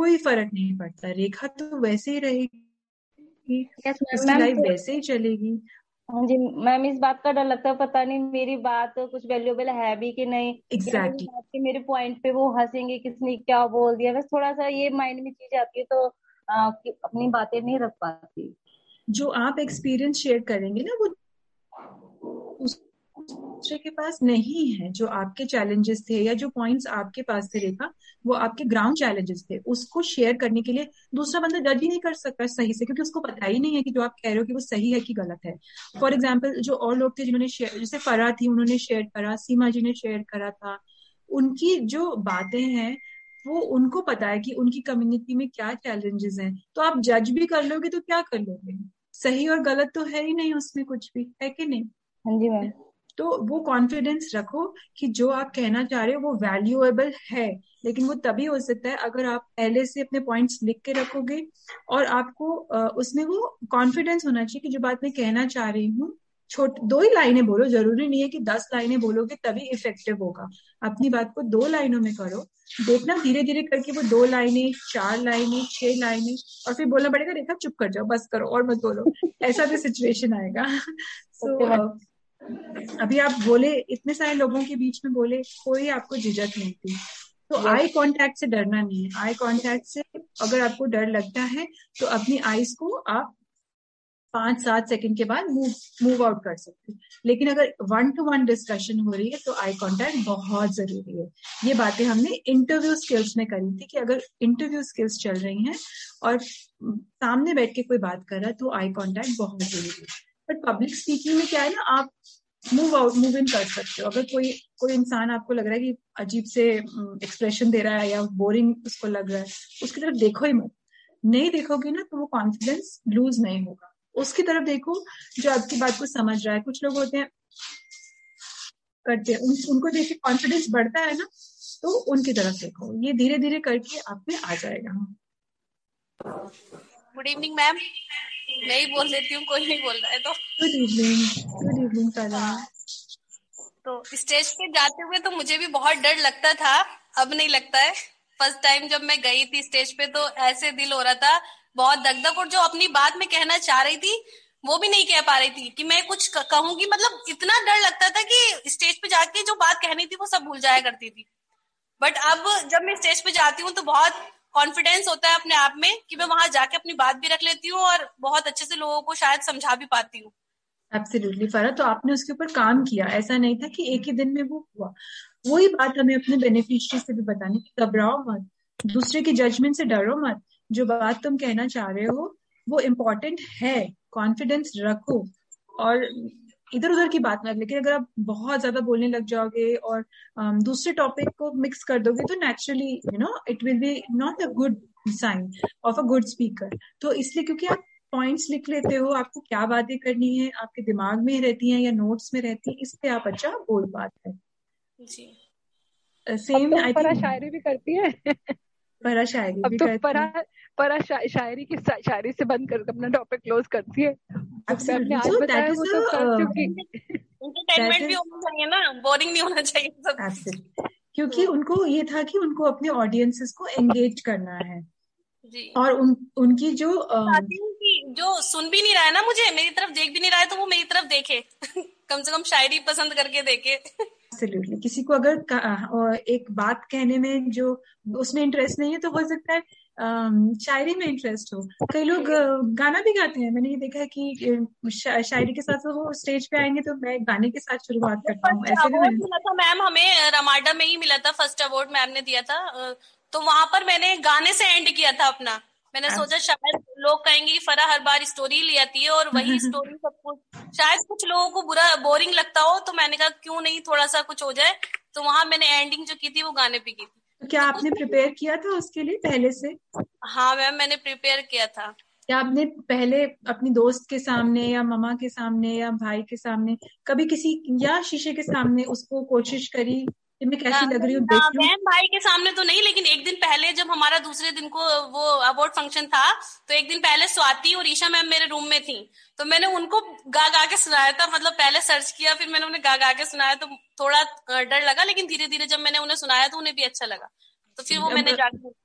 कोई फर्क नहीं पड़ता, रेखा तो वैसे ही रहेगी, यस उसकी मैम। लाइफ वैसे ही चलेगी। हाँ जी मैम, इस बात का डर लगता है पता नहीं मेरी बात कुछ वैल्यूएबल है भी कि नहीं, या मेरी एग्जैक्टली। बात के मेरे पॉइंट पे वो हंसेंगे किसने क्या बोल दिया, बस थोड़ा सा ये माइंड में चीज आती है तो कि अपनी बातें नहीं रख पाती। जो आप एक्सपीरियंस शेयर करेंगे ना, वो दूसरे के पास नहीं है। जो आपके चैलेंजेस थे या जो पॉइंट्स आपके पास थे रेखा, वो आपके ग्राउंड चैलेंजेस थे, उसको शेयर करने के लिए दूसरा बंदा जज ही नहीं कर सकता सही से, क्योंकि उसको पता ही नहीं है कि जो आप कह रहे हो कि वो सही है कि गलत है। फॉर एग्जाम्पल, जो और लोग थे जिन्होंने शेयर, जैसे फरा थी, उन्होंने शेयर करा, सीमा जी ने शेयर करा था, उनकी जो बातें हैं वो उनको पता है कि उनकी कम्युनिटी में क्या चैलेंजेस हैं। तो आप जज भी कर लोगे तो क्या कर लोगे, सही और गलत तो है ही नहीं उसमें कुछ भी, है कि नहीं। हाँ जी मैम। तो वो कॉन्फिडेंस रखो कि जो आप कहना चाह रहे हो वो वैल्यूएबल है, लेकिन वो तभी हो सकता है अगर आप पहले से अपने पॉइंट्स लिख के रखोगे, और आपको उसमें वो कॉन्फिडेंस होना चाहिए कि जो बात मैं कहना चाह रही हूँ, छोट 2 ही लाइनें बोलो, जरूरी नहीं है कि 10 लाइनें बोलोगे तभी इफेक्टिव होगा। अपनी बात को 2 लाइनों में करो, देखना धीरे धीरे करके वो 2 लाइनें, 4 लाइनें, 6 लाइनें, और फिर बोलना पड़ेगा रेखा चुप कर जाओ, बस करो और मत बोलो, ऐसा भी सिचुएशन आएगा। Okay ma'am. सो अभी आप बोले, इतने सारे लोगों के बीच में बोले, कोई आपको झिझक नहीं थी। तो यस। आई कांटेक्ट से डरना नहीं है। आई कांटेक्ट से अगर आपको डर लगता है तो अपनी आईज को आप 5-7 सेकंड के बाद मूव आउट कर सकते हैं, लेकिन अगर 1-to-1 डिस्कशन हो रही है तो आई कांटेक्ट बहुत जरूरी है। ये बातें हमने इंटरव्यू स्किल्स में करी थी कि अगर इंटरव्यू स्किल्स चल रही हैं और सामने बैठ के कोई बात कर रहा है तो आई कांटेक्ट बहुत जरूरी है। बट पब्लिक स्पीकिंग में क्या है ना, आप मूव इन कर सकते हो। अगर कोई कोई इंसान आपको लग रहा है कि अजीब से एक्सप्रेशन दे रहा है या बोरिंग उसको लग रहा है, उसकी तरफ देखो ही मत। नहीं देखोगे ना तो वो कॉन्फिडेंस लूज नहीं होगा। उसकी तरफ देखो जो आपकी बात को समझ रहा है। कुछ लोग होते हैं करते हैं, उनको देख के कॉन्फिडेंस बढ़ता है ना, तो उनकी तरफ देखो। ये धीरे धीरे करके आप में आ जाएगा। गुड इवनिंग मैम, मैं ही बोल देती हूँ, कोई नहीं बोल रहा है तो। Good evening. गुड इवनिंग सारा। तो स्टेज पे जाते हुए तो मुझे भी बहुत डर लगता था, अब नहीं लगता है। फर्स्ट टाइम जब मैं गई थी स्टेज पे तो ऐसे दिल हो रहा था, बहुत दगदग, और जो अपनी बात मैं कहना चाह रही थी वो भी नहीं कह पा रही थी कि मैं कुछ कहूंगी, मतलब इतना डर लगता था कि स्टेज पे जाके जो बात कहनी थी वो सब भूल जाया करती थी। बट अब जब मैं स्टेज पे जाती हूँ तो बहुत कॉन्फिडेंस होता है अपने आप में कि मैं वहां जाके अपनी बात भी रख लेती हूँ और बहुत अच्छे से लोगों को शायद समझा भी पाती हूँ। एब्सोल्युटली फरा, तो आपने उसके ऊपर काम किया, ऐसा नहीं था कि एक ही दिन में वो हुआ। वही बात हमें अपने बेनिफिशियरी से भी बतानी कि घबराओ मत, दूसरे की जजमेंट से डरो मत। जो बात तुम कहना चाह रहे हो वो इम्पोर्टेंट है, कॉन्फिडेंस रखो, और इधर उधर की बात मत। लेकिन अगर आप बहुत ज्यादा बोलने लग जाओगे और दूसरे टॉपिक को मिक्स कर दोगे तो naturally it will be not a good sign of a good speaker. तो इसलिए, क्योंकि आप पॉइंट्स लिख लेते हो, आपको क्या बातें करनी है आपके दिमाग में रहती हैं या नोट्स में रहती हैं, इसलिए आप अच्छा बोल पाते हैं। जी। अब सेम तो आई परा थिंक शायरी भी करती है। परा शायरी अब भी तो करती है। परा शायरी की शायरी से बंद कर अपना टॉपिक क्लोज करती है। जो मैंने एब्सोल्युटली, आज सो दैट बताया इज वो तो कर चुकी। दैट एंटरटेनमेंट भी इज होना चाहिए ना, बोरिंग नहीं होना चाहिए सब। एब्सोल्युटली, क्योंकि उनको ये था कि उनको अपने ऑडियंसेस को एंगेज करना है, जी। और उनकी जो चाहती हूँ कि जो सुन भी नहीं रहा है ना, मुझे मेरी तरफ देख भी नहीं रहा है, तो वो मेरी तरफ देखे। कम से कम शायरी पसंद करके देखे। एब्सोल्युटली, किसी को अगर एक बात कहने में जो उसमें इंटरेस्ट नहीं है तो हो सकता है शायरी में इंटरेस्ट हो। कई लोग गाना भी गाते हैं, मैंने ये देखा है कि शायरी के साथ वो स्टेज पे आएंगे तो मैं गाने के साथ शुरुआत करता हूँ, फर्स्ट ऐसे भी अवार्ड मैंने। मिला था मैम हमें, रमाडा में ही मिला था, फर्स्ट अवार्ड मैम ने दिया था। तो वहां पर मैंने गाने से एंड किया था अपना। मैंने सोचा शायद लोग कहेंगे कि फरा हर बार स्टोरी ले आती है और वही स्टोरी सब कुछ, शायद कुछ लोगों को बुरा बोरिंग लगता हो, तो मैंने कहा क्यों नहीं थोड़ा सा कुछ हो जाए। तो वहां मैंने एंडिंग जो की थी वो गाने पे की थी। तो क्या तो कुछ, आपने प्रिपेयर किया था उसके लिए पहले से? हाँ मैम मैंने प्रिपेयर किया था। क्या आपने पहले अपनी दोस्त के सामने या ममा के सामने या भाई के सामने कभी किसी या शीशे के सामने उसको कोशिश करी कि मैं कैसी लग रही नहीं हूँ देख लूं? बहन भाई के सामने तो नहीं, लेकिन एक दिन पहले जब हमारा दूसरे दिन को वो अवार्ड फंक्शन था, तो एक दिन पहले स्वाति और ईशा मैम मेरे रूम में थी, तो मैंने उनको गा गा के सुनाया था। मतलब पहले सर्च किया, फिर मैंने उन्हें गा गा के सुनाया, तो थोड़ा डर लगा, लेकिन धीरे धीरे जब मैंने उन्हें सुनाया तो उन्हें भी अच्छा लगा, तो फिर वो मैंने अब जाके